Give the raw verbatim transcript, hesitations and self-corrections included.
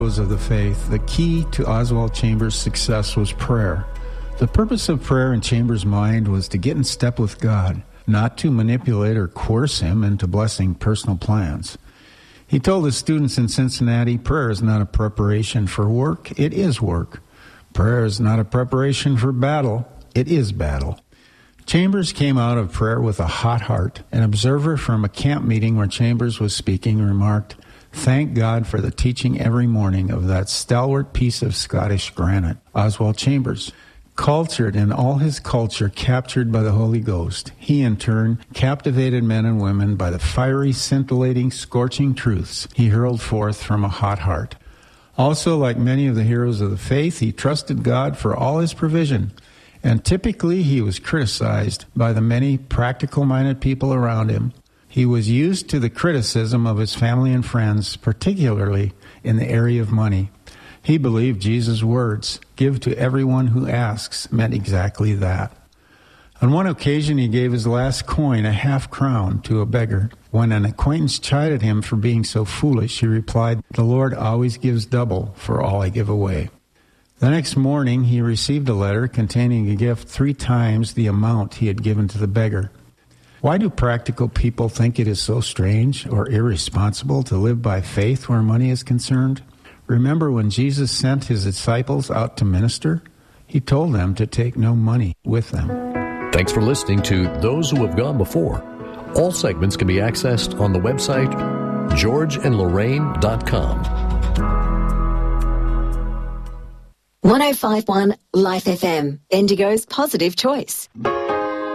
Of the faith, the key to Oswald Chambers' success was prayer. The purpose of prayer in Chambers' mind was to get in step with God, not to manipulate or coerce him into blessing personal plans. He told his students in Cincinnati, prayer is not a preparation for work, it is work. Prayer is not a preparation for battle, it is battle. Chambers came out of prayer with a hot heart. An observer from a camp meeting where Chambers was speaking remarked, "Thank God for the teaching every morning of that stalwart piece of Scottish granite, Oswald Chambers. Cultured in all his culture, captured by the Holy Ghost, he in turn captivated men and women by the fiery, scintillating, scorching truths he hurled forth from a hot heart. Also, like many of the heroes of the faith, he trusted God for all his provision, and typically he was criticized by the many practical-minded people around him. He was used to the criticism of his family and friends, particularly in the area of money. He believed Jesus' words, 'Give to everyone who asks,' meant exactly that. On one occasion, he gave his last coin, a half-crown, to a beggar. When an acquaintance chided him for being so foolish, he replied, 'The Lord always gives double for all I give away.' The next morning, he received a letter containing a gift three times the amount he had given to the beggar. Why do practical people think it is so strange or irresponsible to live by faith where money is concerned? Remember when Jesus sent his disciples out to minister? He told them to take no money with them. Thanks for listening to Those Who Have Gone Before. All segments can be accessed on the website george and lorraine dot com. one oh five point one Life F M, Indigo's positive choice.